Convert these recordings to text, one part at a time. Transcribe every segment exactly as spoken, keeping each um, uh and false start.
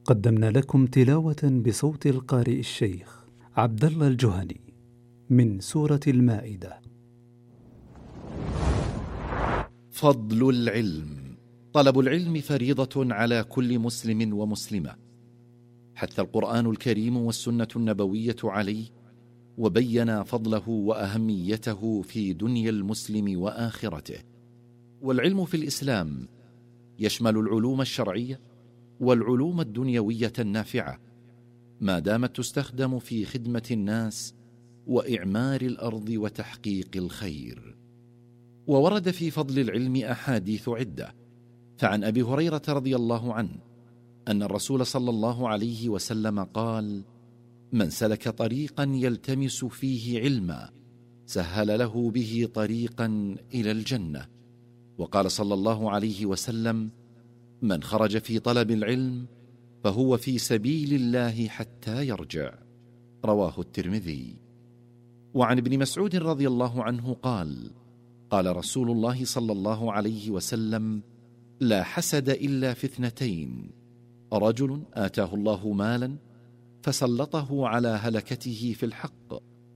قدمنا لكم تلاوة بصوت القارئ الشيخ عبد الله الجهني من سورة المائدة. فضل العلم. طلب العلم فريضة على كل مسلم ومسلمة، حتى القرآن الكريم والسنة النبوية عليه، وبين فضله وأهميته في دنيا المسلم وآخرته. والعلم في الإسلام يشمل العلوم الشرعية والعلوم الدنيوية النافعة، ما دامت تستخدم في خدمة الناس وإعمار الأرض وتحقيق الخير. وورد في فضل العلم أحاديث عدة، فعن أبي هريرة رضي الله عنه أن الرسول صلى الله عليه وسلم قال: من سلك طريقا يلتمس فيه علما سهل له به طريقا إلى الجنة. وقال صلى الله عليه وسلم: من خرج في طلب العلم فهو في سبيل الله حتى يرجع. رواه الترمذي. وعن ابن مسعود رضي الله عنه قال: قال رسول الله صلى الله عليه وسلم: لا حسد إلا في اثنتين، رجل آتاه الله مالا فسلطه على هلكته في الحق،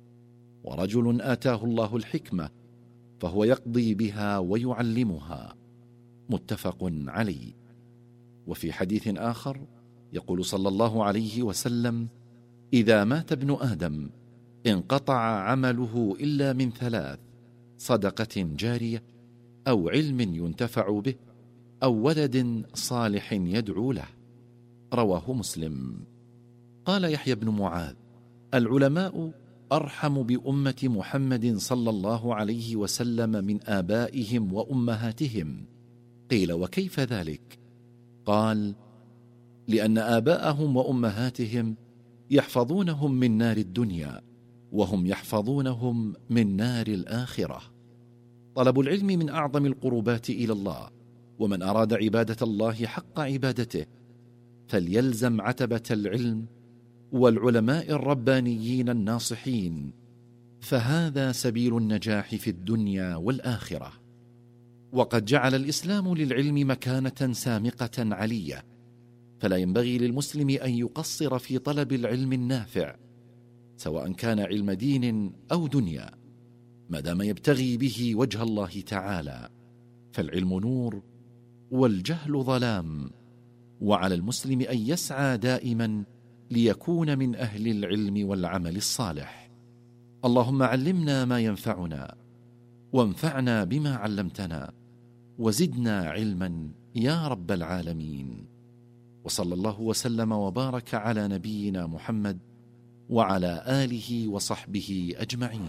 ورجل آتاه الله الحكمة فهو يقضي بها ويعلمها. متفق عليه. وفي حديث آخر يقول صلى الله عليه وسلم: إذا مات ابن آدم انقطع عمله إلا من ثلاث: صدقة جارية، أو علم ينتفع به، أو ولد صالح يدعو له. رواه مسلم. قال يحيى بن معاذ: العلماء أرحم بأمة محمد صلى الله عليه وسلم من آبائهم وأمهاتهم. قيل: وكيف ذلك؟ قال: لأن آباءهم وأمهاتهم يحفظونهم من نار الدنيا، وهم يحفظونهم من نار الآخرة. طلب العلم من أعظم القربات إلى الله، ومن أراد عبادة الله حق عبادته فليلزم عتبة العلم والعلماء الربانيين الناصحين، فهذا سبيل النجاح في الدنيا والآخرة. وقد جعل الإسلام للعلم مكانة سامقة علية، فلا ينبغي للمسلم أن يقصر في طلب العلم النافع، سواء كان علم دين أو دنيا، ما دام يبتغي به وجه الله تعالى، فالعلم نور والجهل ظلام، وعلى المسلم أن يسعى دائما ليكون من أهل العلم والعمل الصالح. اللهم علمنا ما ينفعنا، وانفعنا بما علمتنا، وزدنا علما يا رب العالمين. وصلى الله وسلم وبارك على نبينا محمد وعلى آله وصحبه أجمعين.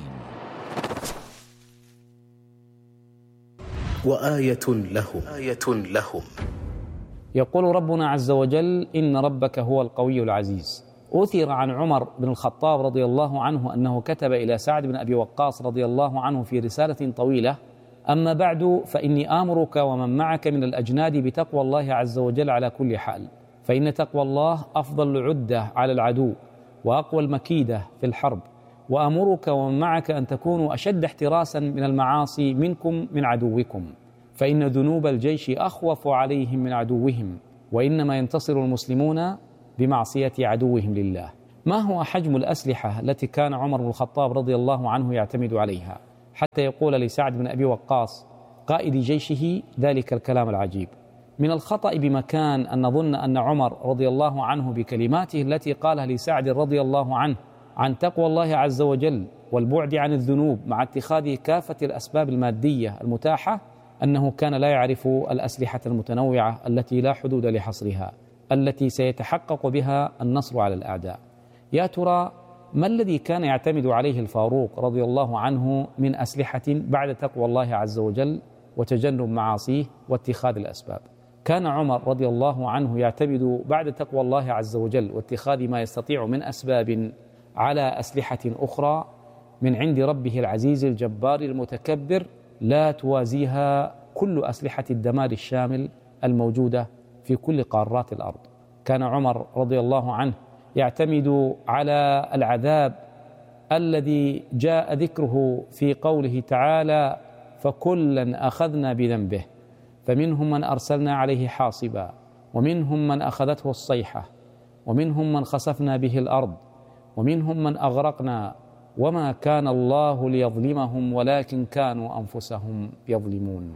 وآية لهم آية لهم يقول ربنا عز وجل: إن ربك هو القوي العزيز. أثر عن عمر بن الخطاب رضي الله عنه أنه كتب إلى سعد بن أبي وقاص رضي الله عنه في رسالة طويلة: أما بعد، فإني آمرك ومن معك من الأجناد بتقوى الله عز وجل على كل حال، فإن تقوى الله أفضل العدة على العدو وأقوى المكيدة في الحرب، وأمرك ومن معك أن تكونوا أشد احتراسا من المعاصي منكم من عدوكم، فإن ذنوب الجيش أخوف عليهم من عدوهم، وإنما ينتصر المسلمون بمعصية عدوهم لله. ما هو حجم الأسلحة التي كان عمر بن الخطاب رضي الله عنه يعتمد عليها حتى يقول لسعد بن أبي وقاص قائد جيشه ذلك الكلام العجيب؟ من الخطأ بمكان أن نظن أن عمر رضي الله عنه بكلماته التي قالها لسعد رضي الله عنه عن تقوى الله عز وجل والبعد عن الذنوب مع اتخاذ كافة الأسباب المادية المتاحة، أنه كان لا يعرف الأسلحة المتنوعة التي لا حدود لحصرها، التي سيتحقق بها النصر على الأعداء. يا ترى ما الذي كان يعتمد عليه الفاروق رضي الله عنه من أسلحة بعد تقوى الله عز وجل وتجنب معاصيه واتخاذ الأسباب؟ كان عمر رضي الله عنه يعتمد بعد تقوى الله عز وجل واتخاذ ما يستطيع من أسباب على أسلحة أخرى من عند ربه العزيز الجبار المتكبر لا توازيها كل أسلحة الدمار الشامل الموجودة في كل قارات الأرض. كان عمر رضي الله عنه يعتمد على العذاب الذي جاء ذكره في قوله تعالى: فكلا أخذنا بذنبه، فمنهم من أرسلنا عليه حاصبا، ومنهم من أخذته الصيحة، ومنهم من خسفنا به الأرض ومنهم من أغرقنا وما كان الله ليظلمهم ولكن كانوا أنفسهم يظلمون.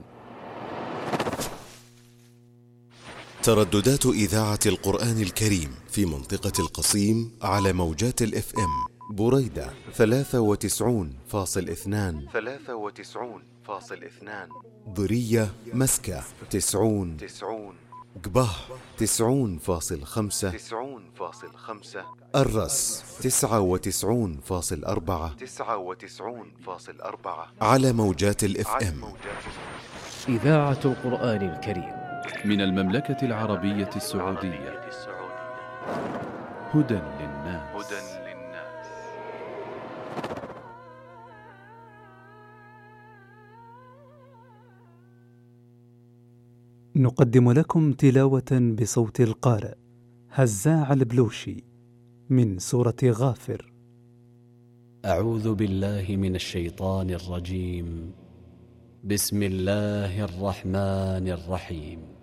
ترددات إذاعة القرآن الكريم في منطقة القصيم على موجات الإف إم بريدة ثلاثة وتسعون فاصل اثنان ثلاثة وتسعون فاصل اثنان، ضرية مسكة تسعون تسعون، قبه تسعون فاصل خمسة تسعون فاصل خمسة، الرس تسعة وتسعون فاصل أربعة تسعة وتسعون فاصل أربعة على موجات الإف إم. إذاعة القرآن الكريم من المملكة العربية السعودية. هدى للناس. نقدم لكم تلاوة بصوت القارئ هزاع البلوشي من سورة غافر. أعوذ بالله من الشيطان الرجيم. بسم الله الرحمن الرحيم.